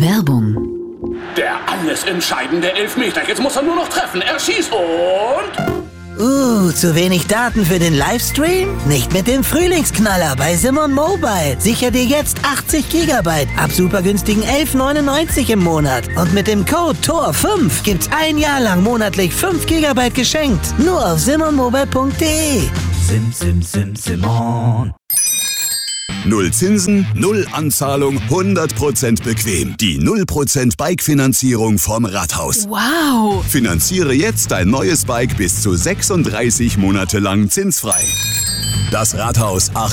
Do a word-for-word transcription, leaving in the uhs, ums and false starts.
Werbung. Der alles entscheidende Elfmeter. Jetzt muss er nur noch treffen. Er schießt und... Uh, zu wenig Daten für den Livestream? Nicht mit dem Frühlingsknaller bei Simon Mobile. Sicher dir jetzt achtzig Gigabyte ab super günstigen elf neunundneunzig im Monat. Und mit dem Code T O R fünf gibt's ein Jahr lang monatlich fünf Gigabyte geschenkt. Nur auf simon mobile punkt de. Sim, sim, sim, Simon. Null Zinsen, null Anzahlung, hundert Prozent bequem. Die null Prozent Bike-Finanzierung vom Rathaus. Wow! Finanziere jetzt dein neues Bike bis zu sechsunddreißig Monate lang zinsfrei. Das Rathaus acht